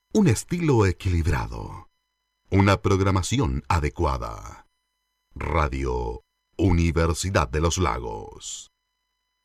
Un estilo equilibrado. Una programación adecuada. Radio Universidad de los Lagos.